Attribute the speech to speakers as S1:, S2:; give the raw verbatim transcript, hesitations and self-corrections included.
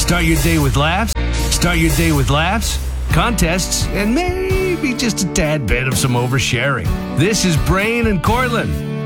S1: Start your day with laughs. Start your day with laughs, contests, and maybe just a tad bit of some oversharing. This is Brain and Cortland.